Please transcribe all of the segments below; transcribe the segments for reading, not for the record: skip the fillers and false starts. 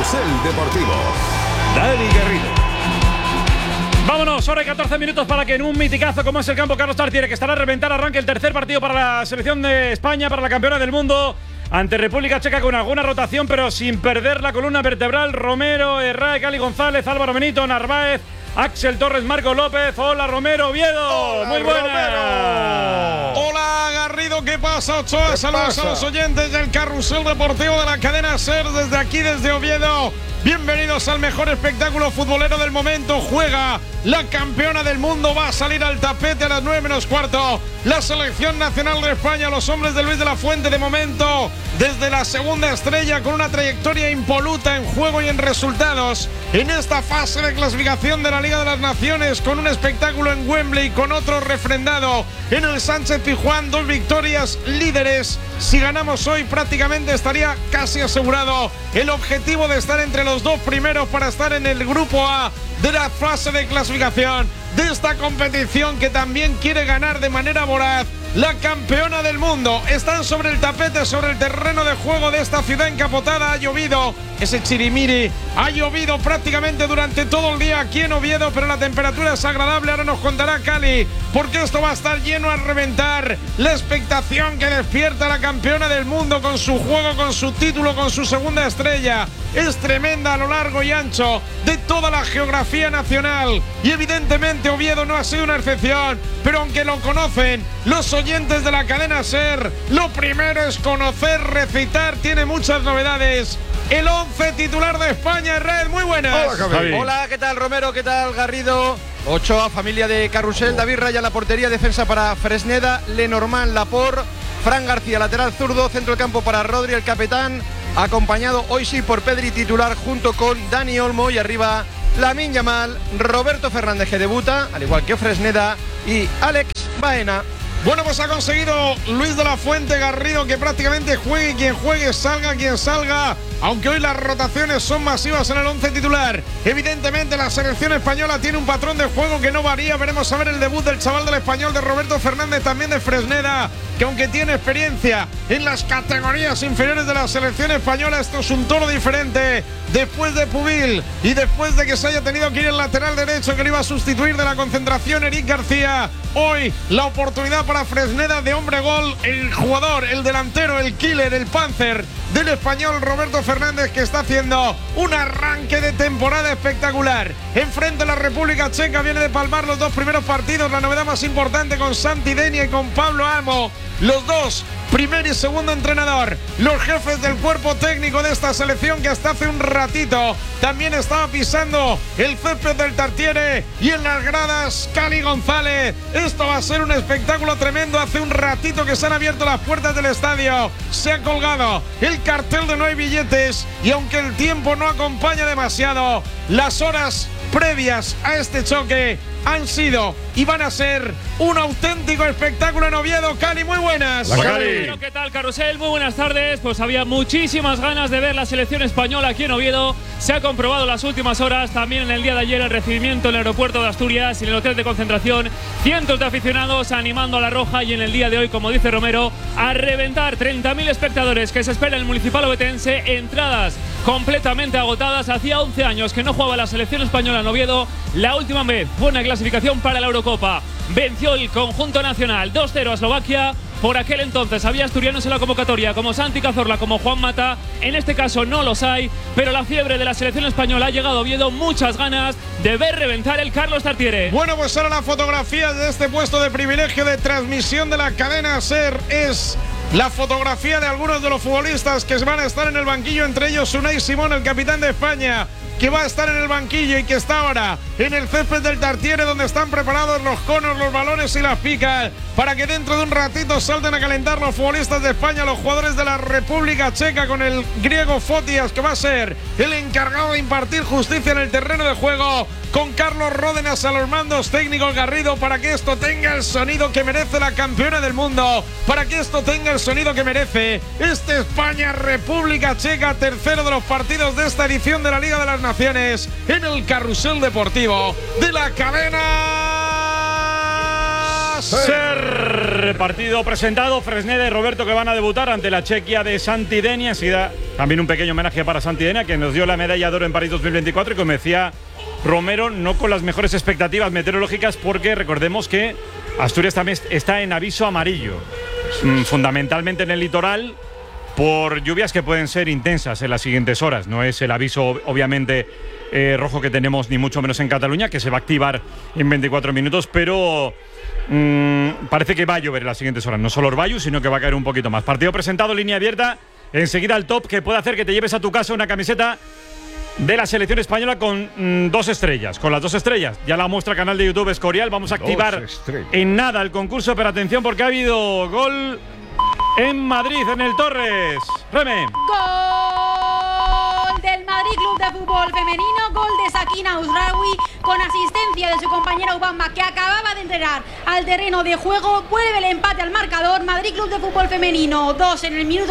Carrusel Deportivo. Dani Garrido. Vámonos, hora y 14 minutos para que en un miticazo como es el campo Carlos Tartiere, que estará a reventar, arranque el tercer partido para la selección de España, para la campeona del mundo, ante República Checa, con alguna rotación, pero sin perder la columna vertebral. Romero, Herrera, Cali González, Álvaro Benito, Narváez, Axel Torres, Marco López. Hola Romero, Oviedo. Hola, muy buena. Hola Garrido, ¿qué pasa, Ochoa? Saludos a los oyentes del Carrusel Deportivo de la cadena SER desde aquí, desde Oviedo. Bienvenidos al mejor espectáculo futbolero del momento. Juega la campeona del mundo, va a salir al tapete a las 9:15. La selección nacional de España, los hombres de Luis de la Fuente, de momento desde la segunda estrella, con una trayectoria impoluta en juego y en resultados en esta fase de clasificación de la Liga de las Naciones, con un espectáculo en Wembley, con otro refrendado en el Sánchez Pizjuán. 2 victorias, líderes. Si ganamos hoy, prácticamente estaría casi asegurado el objetivo de estar entre los 2 primeros para estar en el grupo A de la fase de clasificación de esta competición, que también quiere ganar de manera voraz la campeona del mundo. Están sobre el tapete, sobre el terreno de juego de esta ciudad encapotada. Ha llovido ese chirimiri, ha llovido prácticamente durante todo el día aquí en Oviedo, pero la temperatura es agradable. Ahora nos contará Cali, porque esto va a estar lleno a reventar. La expectación que despierta la campeona del mundo con su juego, con su título, con su segunda estrella, es tremenda a lo largo y ancho de toda la geografía nacional. Y evidentemente Oviedo no ha sido una excepción, pero aunque lo conocen los oyentes de la cadena SER, lo primero es conocer, recitar. Tiene muchas novedades el 11 titular de España. Red, muy buenas. Hola, Javi. Hola, ¿qué tal Romero? ¿Qué tal Garrido? Ochoa, familia de Carrusel. David Raya, la portería, defensa para Fresneda, Lenormand, Laporte, Fran García, lateral zurdo, centro del campo para Rodri, el capitán, acompañado hoy sí por Pedri, titular, junto con Dani Olmo, y arriba Lamine Yamal, Roberto Fernández, que debuta, al igual que Fresneda, y Alex Baena. Bueno, pues ha conseguido Luis de la Fuente, Garrido, que prácticamente juegue quien juegue, salga quien salga, aunque hoy las rotaciones son masivas en el 11 titular. Evidentemente la selección española tiene un patrón de juego que no varía. Veremos a ver el debut del chaval del Español, de Roberto Fernández, también de Fresneda, que aunque tiene experiencia en las categorías inferiores de la selección española, esto es un toro diferente. Después de Pubil y después de que se haya tenido que ir el lateral derecho que lo iba a sustituir de la concentración, Eric García, hoy la oportunidad para Fresneda de hombre gol, el jugador, el delantero, el killer, el panzer del Español, Roberto Fernández, que está haciendo un arranque de temporada espectacular. Enfrente a la República Checa, viene de palmar los 2 primeros partidos. La novedad más importante con Santi Denia y con Pablo Amo, los 2 primer y segundo entrenador, los jefes del cuerpo técnico de esta selección, que hasta hace un ratito también estaba pisando el césped del Tartiere, y en las gradas Cali González. Esto va a ser un espectáculo tremendo. Hace un ratito que se han abierto las puertas del estadio, se ha colgado el cartel de no hay billetes, y aunque el tiempo no acompaña demasiado, las horas previas a este choque han sido y van a ser un auténtico espectáculo en Oviedo. Cali, muy buenas. Bueno, ¿qué tal, Carrusel? Muy buenas tardes. Pues había muchísimas ganas de ver la selección española aquí en Oviedo. Se ha comprobado las últimas horas, también en el día de ayer, el recibimiento en el aeropuerto de Asturias y en el hotel de concentración. Cientos de aficionados animando a la roja, y en el día de hoy, como dice Romero, a reventar. 30.000 espectadores que se espera en el Municipal Ovetense. Entradas completamente agotadas. Hacía 11 años que no jugaba la selección española en Oviedo. La última vez fue una clasificación para la Eurocopa. Venció el conjunto nacional 2-0 a Eslovaquia. Por aquel entonces había asturianos en la convocatoria como Santi Cazorla, como Juan Mata. En este caso no los hay, pero la fiebre de la selección española ha llegado a Oviedo. Muchas ganas de ver reventar el Carlos Tartiere. Bueno, pues ahora la fotografía de este puesto de privilegio de transmisión de la cadena SER es la fotografía de algunos de los futbolistas que van a estar en el banquillo, entre ellos Unai Simón, el capitán de España, que va a estar en el banquillo y que está ahora en el césped del Tartiere, donde están preparados los conos, los balones y las picas, para que dentro de un ratito salten a calentar los futbolistas de España, los jugadores de la República Checa, con el griego Fotias, que va a ser el encargado de impartir justicia en el terreno de juego, con Carlos Ródenas a los mandos técnicos, Garrido, para que esto tenga el sonido que merece la campeona del mundo, para que esto tenga el sonido que merece este España-República Checa, tercero de los partidos de esta edición de la Liga de las Naciones, en el Carrusel Deportivo de la cadena cadena SER. Partido presentado, Fresneda y Roberto que van a debutar ante la Chequia de Santidenia. Enseguida también un pequeño homenaje para Santidenia, que nos dio la medalla de oro en París 2024 y como decía Romero, no con las mejores expectativas meteorológicas, porque recordemos que Asturias también está en aviso amarillo, fundamentalmente en el litoral, por lluvias que pueden ser intensas en las siguientes horas. No es el aviso, obviamente, rojo que tenemos, ni mucho menos en Cataluña, que se va a activar en 24 minutos, pero parece que va a llover en las siguientes horas. No solo Orbayu, sino que va a caer un poquito más. Partido presentado, línea abierta. Enseguida el top que puede hacer que te lleves a tu casa una camiseta de la selección española con 2 estrellas. Con las 2 estrellas ya la muestra canal de YouTube Escorial. Vamos a activar en nada el concurso, pero atención porque ha habido gol en Madrid, en el Torres. Reme. Gol del Madrid Club de Fútbol Femenino, gol de Sakina Ouzraoui con asistencia de su compañera Ubamba, que acababa de entrar al terreno de juego. Vuelve el empate al marcador. Madrid Club de Fútbol Femenino 2 en el minuto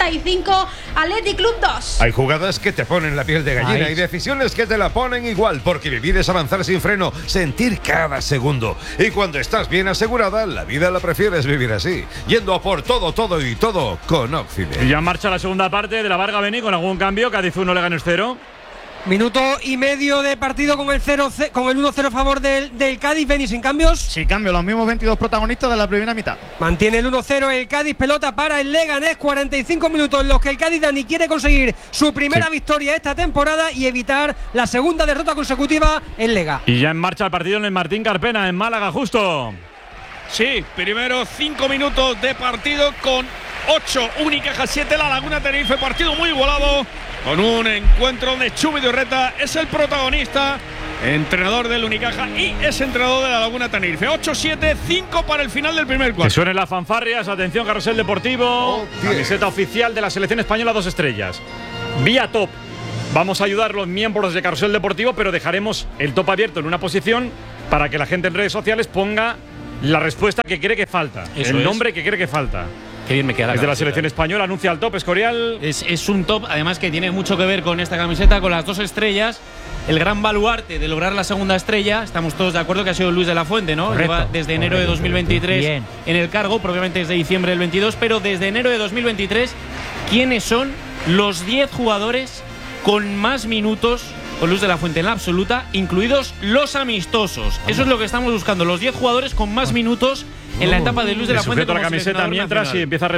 75, Athletic Club 2. Hay jugadas que te ponen la piel de gallina y decisiones que te la ponen igual, porque vivir es avanzar sin freno, sentir cada segundo. Y cuando estás bien asegurada, la vida la prefieres vivir así, yendo a por todo y todo con Occident. Y ya marcha la segunda parte de la Varga Beni con algún cambio. Cádiz 1, Leganés 0. Minuto y medio de partido con el 1-0 a favor del Cádiz. Beni sin cambios. Sin cambio, los mismos 22 protagonistas de la primera mitad. Mantiene el 1-0 el Cádiz, pelota para el Leganés. 45 minutos en los que el Cádiz Dani quiere conseguir su primera victoria esta temporada y evitar la segunda derrota consecutiva en Lega. Y ya en marcha el partido en el Martín Carpena, en Málaga, justo. Sí, primero 5 minutos de partido con 8 Unicaja 7 La Laguna Tenerife, partido muy igualado, con un encuentro donde Chubi Durreta es el protagonista, entrenador del Unicaja y es entrenador de La Laguna Tenerife. 8-7, 5 para el final del primer Que cuarto. suenen las fanfarrias, atención, carrusel deportivo, camiseta oficial de la selección española 2 estrellas. Vía top. Vamos a ayudar a los miembros de Carrusel Deportivo, pero dejaremos el top abierto en una posición para que la gente en redes sociales ponga la respuesta que cree que falta, el nombre que cree que falta. Qué bien me queda la Desde la camiseta. selección española anuncia el top, Escorial. Es un top, además que tiene mucho que ver con esta camiseta, con las 2 estrellas. El gran baluarte de lograr la segunda estrella, estamos todos de acuerdo que ha sido Luis de la Fuente, ¿no? Correcto. Lleva desde enero de 2023 Bien. en el cargo, probablemente desde diciembre del 22, pero desde enero de 2023, ¿quiénes son los 10 jugadores con más minutos con Luis de la Fuente en la absoluta, incluidos los amistosos? Eso es lo que estamos buscando, los 10 jugadores con más minutos en la etapa de Luis de la Fuente. Sujeto la como camiseta seleccionador mientras nacional. y empieza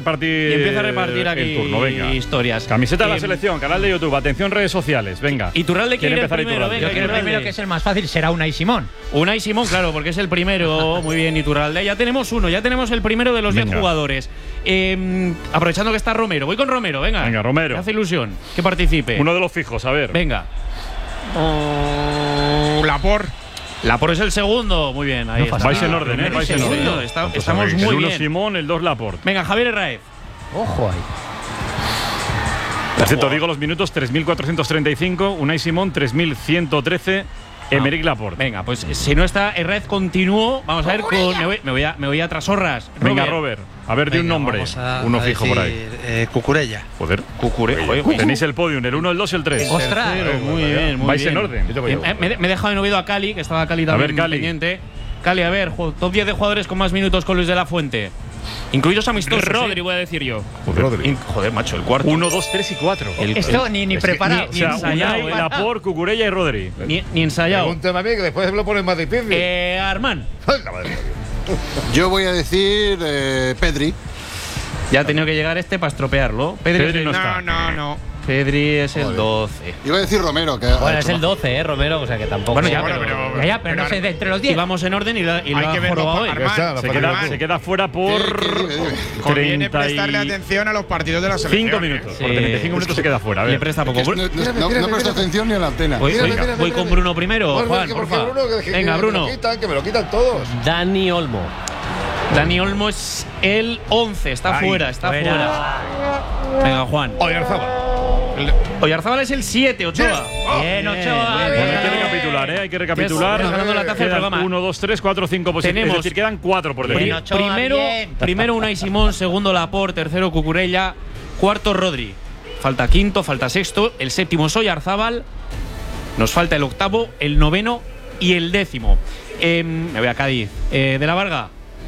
a repartir aquí el turno. Venga. historias. Camiseta de la selección, canal de YouTube, atención, redes sociales. Venga. Iturralde quiere empezar empezar primero, Iturralde. venga. Yo creo el primero que es el más fácil será Unai Simón. Unai Simón, claro, porque es el primero. Muy bien, Iturralde. Ya tenemos uno, ya tenemos el primero de los 10 Venga. jugadores. Aprovechando que está Romero, voy con Romero, venga. Venga, Romero. Me hace ilusión que participe. Uno de los fijos, a ver. Venga. Laporte es el segundo. Muy bien, ahí está. Vais en orden, ¿eh? Vais en orden. Segundo, estamos el muy 1 bien. Simón, el 2 Laporte. Venga, Javier Herráez. Ojo ahí. Por cierto, digo los minutos: 3.435, Unai Simón, 3.113, Emeric Laporte. Venga, pues si no está Herráez, continúo. Vamos a ver con. Me voy a Trasorras. Venga, Robert. A ver, de un nombre. Uno fijo por ahí. Cucurella. Joder. Joder, Tenéis el podium, el 1, el 2 y el 3. Ostras. Muy bien, muy Vais bien. en orden. Me he dejado en Oviedo a Cali, que estaba Cali también Cali. pendiente. Cali, a ver, top 10 de jugadores con más minutos con Luis de la Fuente. Incluidos amistosos. Rodri, voy a decir yo. Joder, macho, el cuarto. 1, 2, 3 y 4. Esto ni preparado. O sea, ensayado, Unai, Laporte, Cucurella y Rodri. Ni ensayado. Pregúntame a mí que después lo ponen más difícil. Armán. Yo voy a decir Pedri. Ya ha tenido que llegar este para estropearlo. Pedri no está. No. Pedri es el Joder. 12. Iba a decir Romero. Que Bueno, es el 12, Romero, o sea que tampoco. Bueno, ya, pero no sé, de entre los Y 10. vamos en orden y la Hay que verlo jorobado por hoy. Armán. Se queda fuera por Conviene 30 prestarle y atención a los partidos de la selección. 5 minutos. Por Sí. 35 minutos se queda fuera. A Le ver. presta poco. no presta atención ni a la antena. Voy con Bruno primero, Juan, porfa. Venga, Bruno. Que me lo quitan todos. Dani Olmo. Dani Olmo es el 11, está fuera. Venga, Juan. Oyarzábal es el 7, Ochoa. Bien, Ochoa. Bueno, hay que recapitular, ¿eh? Hay que recapitular. Estás ganando la taza del Quedan programa. 1, 2, 3, 4, 5 posiciones. Tenemos- Es decir, quedan 4 por Bien, decir. Ochoa, bien. Primero Unai Simón, segundo Laporte, tercero Cucurella, cuarto Rodri. Falta quinto, falta sexto, el séptimo es Oyarzábal. Nos falta el octavo, el noveno y el décimo. Me voy a Cádiz. De la Varga.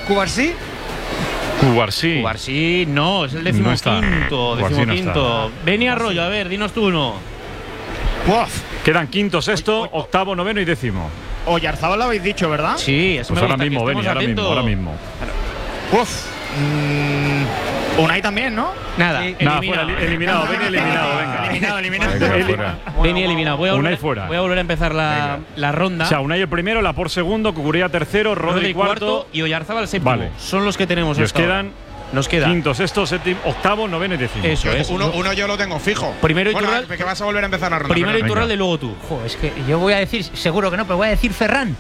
¿Cubarsí? Cubarsí no, es el decimoquinto. Beni Arroyo, a ver, dinos tú uno. Quedan quinto, sexto, octavo, noveno y décimo. Oyarzábal lo habéis dicho, ¿verdad? Sí, eso pues me ahora gusta, mismo, Beni, ahora mismo. Unai también, ¿no? Nada, eliminado, Beni eliminado, venga. Beni eliminado. Voy a Unai fuera. Voy a volver a empezar la ronda. O sea, Unai el primero, Laporte segundo, Cucurella tercero, Rodri cuarto y Oyarzábal séptimo. Vale. Son los que tenemos. Nos queda quinto, sexto, séptimo, octavo, noveno y décimo. Eso es. Uno yo lo tengo fijo. Primero Iturralde. Que vas a volver a empezar la ronda. Primero Iturralde y luego tú. Jo, es que yo voy a decir, seguro que no, pero voy a decir Ferran.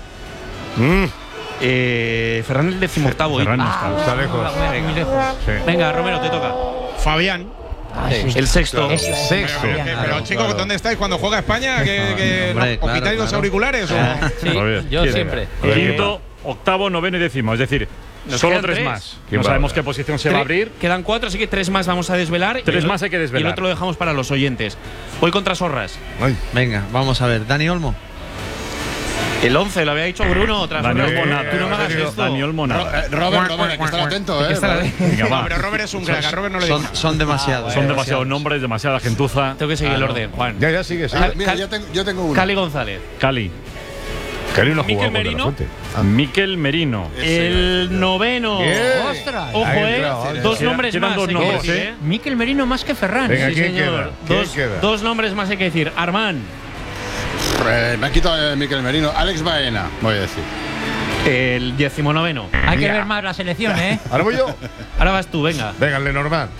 Ferran el decimoctavo. Ferran está lejos. Muy lejos. Sí. Venga, Romero, te toca. Fabián. El sexto. Pero chicos, ¿dónde estáis cuando juega España? ¿Os quitáis los auriculares? Sí, yo siempre. Quinto, octavo, noveno y décimo. Es decir, solo tres más. No sabemos qué posición se va a abrir. Quedan 4, así que 3 más vamos a desvelar. 3 más hay que desvelar. Y el otro lo dejamos para los oyentes. Voy contra Sorras. Venga, vamos a ver. Dani Olmo. El 11 lo había dicho Bruno. Dani Olmo nada. Tú no me hagas esto. Dani Olmo nada. Robert, hay que estar atento, Venga, pero Robert es un crack. A Robert no le digo. Son demasiados. Son demasiados nombres, demasiada gentuza. Tengo que seguir el orden, Juan. Ya sigue. Mira, yo tengo uno. Cali González. Cali. No Mikel Merino. Mikel Merino. El noveno. ¡Ostras! Ojo, dos nombres quedan más. dos nombres, Mikel Merino más que Ferran. Venga, Sí, ¿quién señor. queda? Dos nombres más hay que decir. Armán. Me ha quitado Mikel Merino. Alex Baena, voy a decir. El 19º. Hay que ver más la selección, ¿eh? Ahora voy yo. Ahora vas tú, venga. Venga, Lenormand.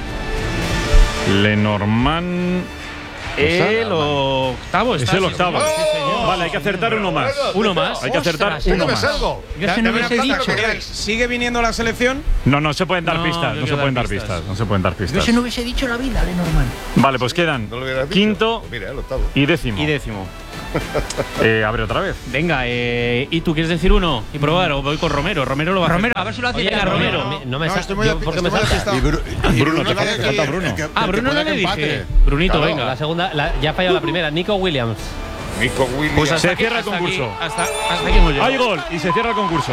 Lenormand. El octavo. Es el octavo. Sí, señor. Vale, hay que acertar uno más. Uno más. Hay que acertar Ostras, uno más. Yo se no hubiese dicho. ¿Sigue viniendo la selección? No se pueden dar No, pistas. yo No se quiero pueden dar dar pistas. pistas. No se pueden dar Yo pistas. se no hubiese dicho la vida, Lenormand. Vale, pues quedan No lo hubieras dicho. quinto Pues mira, el octavo. y décimo. Y décimo. Abre otra vez. Venga, ¿y tú quieres decir uno? Y probar, o voy con Romero. Romero lo va a hacer. A ver si lo hace. Venga, Romero. No me estoy muy despistado. Bruno, te falta Bruno. Bruno no le dije. Brunito, venga. La segunda, ya ha fallado la primera. Nico Williams. Nico Williams. Pues hasta Se aquí- cierra el hasta concurso. aquí- Hasta aquí hemos llegado. Hay gol y se cierra el concurso.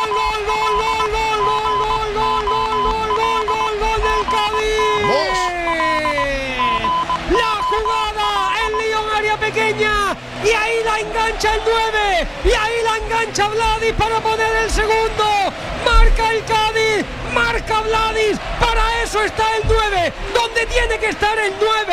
La jugada, el Lyon área pequeña, y ahí la engancha el 9, y ahí la engancha Vladis para poner el segundo. Marca el Cádiz, marca Vladis, para eso está el 9, donde tiene que estar el 9.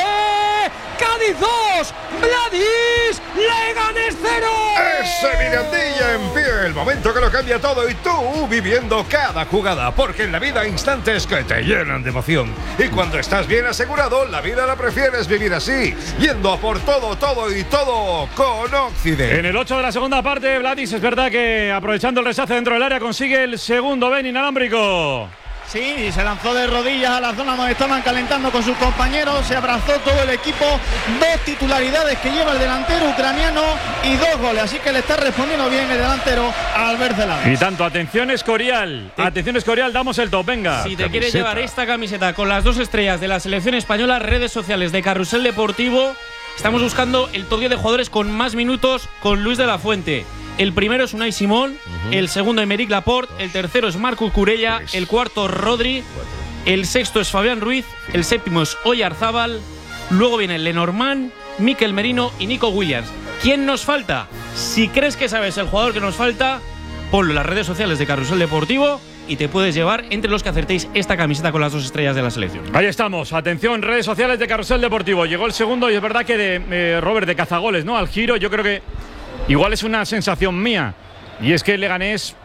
Cádiz 2, Vladis, Leganés 0. Ese Mirandilla en pie, el momento que lo cambia todo y tú viviendo cada jugada, porque en la vida hay instantes que te llenan de emoción. Y cuando estás bien asegurado, la vida la prefieres vivir así, yendo a por todo, todo y todo con Occident. En el 8 de la segunda parte, Vladis es verdad que aprovechando el rechace dentro del área consigue el segundo Ben inalámbrico. Sí, se lanzó de rodillas a la zona donde estaban calentando con sus compañeros, se abrazó todo el equipo, 2 titularidades que lleva el delantero ucraniano y 2 goles, así que le está respondiendo bien el delantero Albert Zelán. Y tanto, atención Escorial, damos el top, venga. Si te quieres llevar esta camiseta con las 2 estrellas de la selección española, redes sociales de Carrusel Deportivo, estamos buscando el top 10 de jugadores con más minutos con Luis de la Fuente. El primero es Unai Simón, el segundo Aymeric Laporte, el tercero es Marc Cucurella, el cuarto Rodri, el sexto es Fabián Ruiz, el séptimo es Oyarzábal, luego viene Lenormand, Mikel Merino y Nico Williams. ¿Quién nos falta? Si crees que sabes el jugador que nos falta, ponlo en las redes sociales de Carrusel Deportivo y te puedes llevar entre los que acertéis esta camiseta con las 2 estrellas de la selección. Ahí estamos, atención, redes sociales de Carrusel Deportivo. Llegó el segundo y es verdad que de Robert de cazagoles, ¿no? Al giro, yo creo que igual es una sensación mía. Y es que el Leganés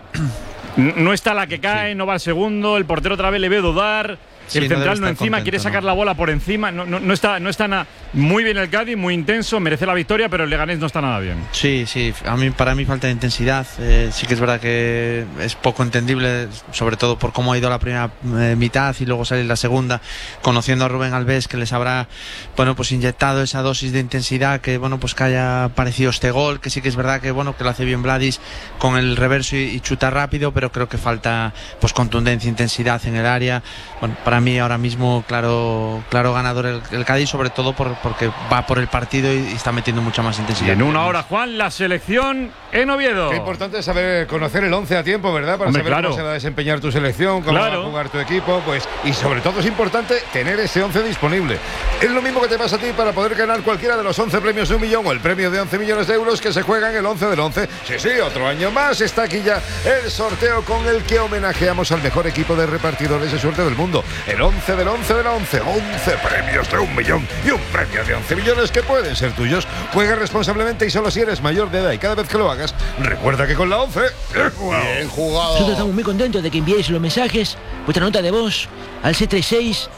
no está la que cae, no va al segundo, el portero otra vez le ve dudar. Sí, el no central debe no estar encima, contento, quiere sacar ¿no? la bola por encima. No está nada. Muy bien el Cádiz, muy intenso, merece la victoria, pero el Leganés no está nada bien. Sí, para mí falta de intensidad. Sí que es verdad que es poco entendible, sobre todo por cómo ha ido la primera mitad y luego salir la segunda, conociendo a Rubén Alves, que les habrá pues inyectado esa dosis de intensidad que que haya aparecido este gol, que sí que es verdad que que lo hace bien Vladis con el reverso y chuta rápido, pero creo que falta contundencia, intensidad en el área. Para mí ahora mismo claro ganador el Cádiz, sobre todo por porque va por el partido y está metiendo mucha más Y intensidad. en una hora, Juan, la selección en Oviedo. Qué importante es saber conocer el 11 a tiempo, ¿verdad? Para Hombre, saber claro. cómo se va a desempeñar tu selección, cómo Claro. va a jugar tu equipo, pues, y sobre todo es importante tener ese 11 disponible. Es lo mismo que te pasa a ti para poder ganar cualquiera de los 11 premios de 1 millón o el premio de 11 millones de euros que se juegan el 11 del 11. Sí, otro año más está aquí ya el sorteo con el que homenajeamos al mejor equipo de repartidores de suerte del mundo. El 11 del 11 del 11. 11 premios de 1 millón y un premio de 11 millones que pueden ser tuyos. Juega responsablemente y solo si eres mayor de edad, y cada vez que lo hagas, recuerda que con la 11, bien jugado. Bien jugado. Nosotros estamos muy contentos de que enviéis los mensajes, vuestra nota de voz al C36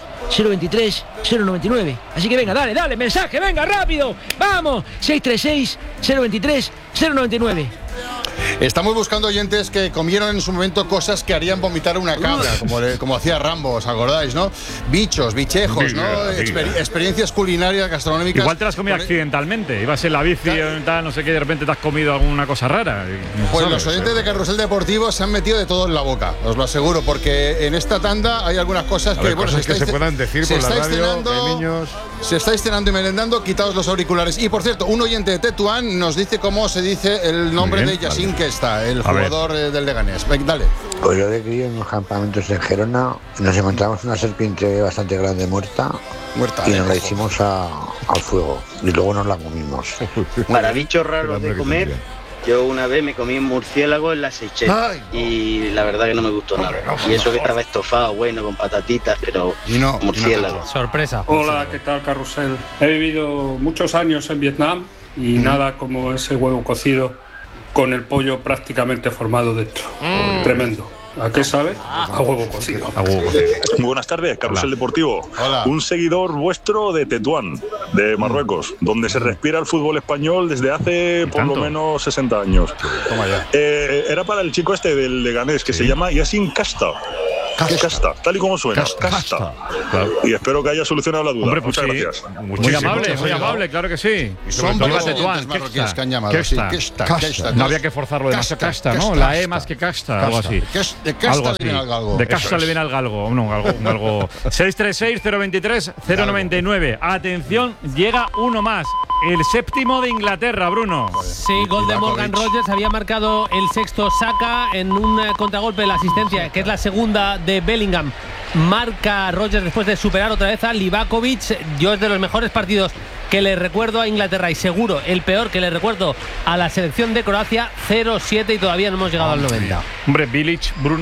023 099. Así que venga, dale, mensaje, venga, rápido. Vamos, 636 023 099. Estamos buscando oyentes que comieron en su momento cosas que harían vomitar una cabra, como hacía Rambo, ¿os acordáis, no? Bichos, bichejos, ¿no? Experiencias culinarias, gastronómicas. Igual te las has comido accidentalmente. Ibas en la bici, tal, no sé qué, de repente te has comido alguna cosa rara. Pues los oyentes de Carrusel Deportivo se han metido de todo en la boca, os lo aseguro, porque en esta tanda hay algunas cosas que, bueno, cosas que se puedan decir por la radio, de niños. Si estáis cenando y merendando, quitaos los auriculares. Y por cierto, un oyente de Tetuán nos dice cómo se dice el nombre de Yacine Questa, el jugador del Leganés. Dale. Pues yo de crío en unos campamentos en Gerona nos encontramos una serpiente bastante grande muerta y nos la hicimos al fuego y luego nos la comimos. Para bichos raros de comer, yo una vez me comí un murciélago en la Seychelles y la verdad que no me gustó nada. Y eso que estaba estofado, bueno, con patatitas, pero murciélago. Sorpresa. Hola, ¿qué tal, Carrusel? He vivido muchos años en Vietnam y nada como ese huevo cocido con el pollo prácticamente formado dentro. Tremendo. ¿A qué sabe? A huevo cocido. Buenas tardes, Carrusel Deportivo. Hola. Un seguidor vuestro de Tetuán, de Marruecos, donde se respira el fútbol español desde hace por lo menos 60 años. Toma ya. Era para el chico este del Leganés, que se llama Yacine Questa. Casta, tal y como suena. Casta. Claro. Y espero que haya solucionado la duda. Hombre, pues muchas sí. gracias. Muy amable, claro que sí. Y son varios oyentes marroquíes que han llamado. Questa. No había que forzarlo demasiado. Casta, ¿no? La E más que casta, algo así. De Casta le viene al galgo. De Casta le viene al galgo. No, un galgo. 636-023-099. Atención, llega uno más. El séptimo de Inglaterra, Bruno. Sí, gol de Morgan Rogers. Había marcado el sexto Saka en un contragolpe de la asistencia, que es la segunda de Bellingham. Marca Rogers después de superar otra vez a Livakovic. Yo es de los mejores partidos que le recuerdo a Inglaterra y seguro el peor que le recuerdo a la selección de Croacia. 0-7 y todavía no hemos llegado al 90. Hombre, Bilic, Bruno.